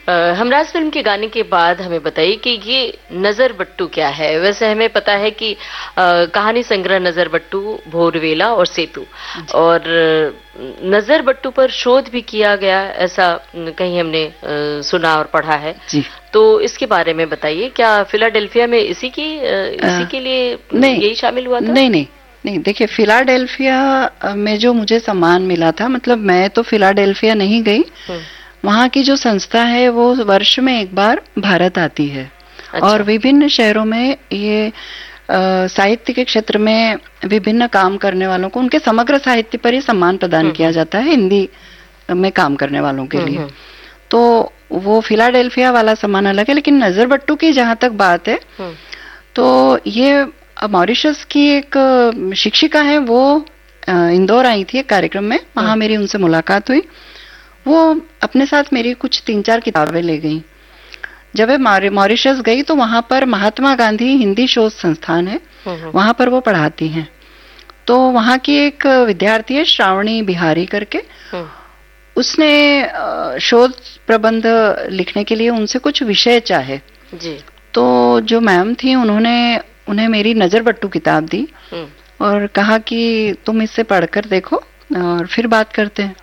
Humraaz film के गाने के बाद हमें बताइए कि ये नजर बट्टू क्या है। वैसे हमें पता है कि कहानी संग्रह नजर बट्टू, भोरवेला और सेतु, और नजर बट्टू पर शोध भी किया गया, ऐसा कहीं हमने सुना और पढ़ा है जी। तो इसके बारे में बताइए, क्या फिलाडेल्फिया में इसी के लिए यही शामिल हुआ था? नहीं, देखिए, फिलाडेल्फिया में जो मुझे सम्मान मिला था, मतलब मैं तो फिलाडेल्फिया नहीं गई, वहाँ की जो संस्था है वो वर्ष में एक बार भारत आती है। अच्छा। और विभिन्न शहरों में ये साहित्य के क्षेत्र में विभिन्न काम करने वालों को उनके समग्र साहित्य पर ही सम्मान प्रदान किया जाता है, हिंदी में काम करने वालों के लिए। तो वो फिलाडेल्फिया वाला सम्मान अलग है, लेकिन नजर बट्टू की जहां तक बात है तो ये मॉरिशस की एक शिक्षिका है, वो इंदौर आई थी एक कार्यक्रम में, वहां मेरी उनसे मुलाकात हुई। वो अपने साथ मेरी कुछ 3-4 किताबें ले गई। जब वे मॉरिशस गई तो वहां पर महात्मा गांधी हिंदी शोध संस्थान है, वहां पर वो पढ़ाती हैं। तो वहां की एक विद्यार्थी है श्रावणी बिहारी करके, उसने शोध प्रबंध लिखने के लिए उनसे कुछ विषय चाहे जी। तो जो मैम थी उन्हें मेरी नजर बट्टू किताब दी और कहा कि तुम इससे पढ़कर देखो और फिर बात करते हैं।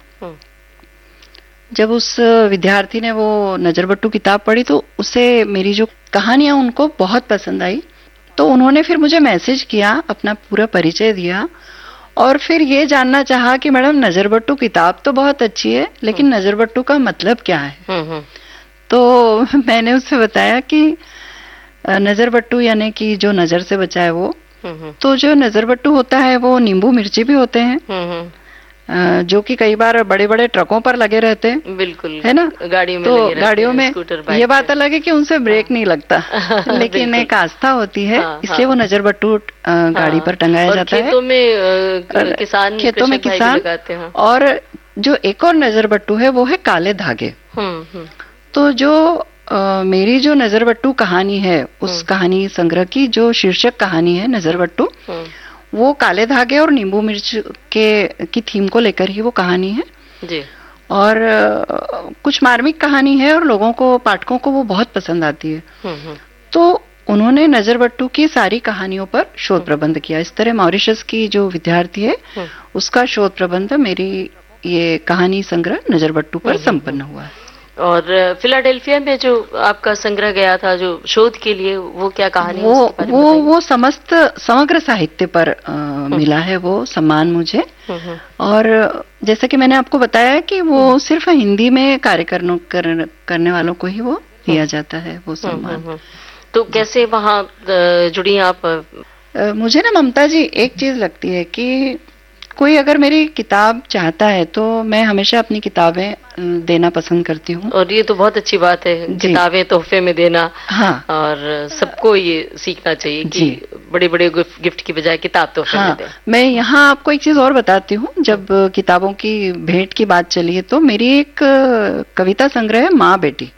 जब उस विद्यार्थी ने वो नजर बट्टू किताब पढ़ी तो उसे मेरी जो कहानियां उनको बहुत पसंद आई। तो उन्होंने फिर मुझे मैसेज किया, अपना पूरा परिचय दिया और फिर ये जानना चाहा कि मैडम नजर बट्टू किताब तो बहुत अच्छी है, लेकिन नजर बट्टू का मतलब क्या है। तो मैंने उससे बताया कि नजर बट्टू यानी कि जो नजर से बचा है वो, तो जो नजर बट्टू होता है वो नींबू मिर्ची भी होते हैं, जो कि कई बार बड़े बड़े ट्रकों पर लगे रहते हैं, बिल्कुल है ना, गाड़ियों में तो गाड़ियों में ये बात अलग है कि उनसे ब्रेक नहीं लगता लेकिन एक आस्था होती है, इसलिए वो नजर बट्टू गाड़ी पर टंगाया जाता है। खेतों में किसान लगाते हैं। और जो एक और नजर बट्टू है वो है काले धागे। तो जो मेरी जो नजर बट्टू कहानी है, उस कहानी संग्रह की जो शीर्षक कहानी है नजर बट्टू, वो काले धागे और नींबू मिर्च की थीम को लेकर ही वो कहानी है जी। और कुछ मार्मिक कहानी है और लोगों को, पाठकों को वो बहुत पसंद आती है। तो उन्होंने नजर बट्टू की सारी कहानियों पर शोध प्रबंध किया। इस तरह मॉरिशस की जो विद्यार्थी है उसका शोध प्रबंध मेरी ये कहानी संग्रह नजर बट्टू पर संपन्न हुआ है। और फिलाडेल्फिया में जो आपका संग्रह गया था जो शोध के लिए, वो क्या कहानी? वो समग्र साहित्य पर मिला है वो सम्मान मुझे। और जैसे कि मैंने आपको बताया कि वो सिर्फ हिंदी में कार्य करने वालों को ही वो दिया जाता है वो सम्मान। तो कैसे वहाँ जुड़ी आप? मुझे ना ममता जी एक चीज लगती है कि कोई अगर मेरी किताब चाहता है तो मैं हमेशा अपनी किताबें देना पसंद करती हूँ। और ये तो बहुत अच्छी बात है, किताबें तोहफे में देना। हाँ। और सबको ये सीखना चाहिए कि बड़े बड़े गिफ्ट की बजाय किताब तोहफे में दें। मैं यहाँ आपको एक चीज और बताती हूँ, जब किताबों की भेंट की बात चली है तो मेरी एक कविता संग्रह है माँ बेटी।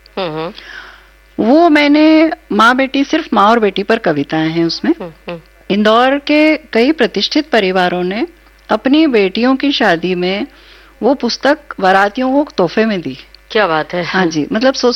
वो मैंने माँ बेटी, सिर्फ माँ और बेटी पर कविताएं हैं उसमें। इंदौर के कई प्रतिष्ठित परिवारों ने अपनी बेटियों की शादी में वो पुस्तक बारातियों को तोहफे में दी। क्या बात है। हाँ जी, मतलब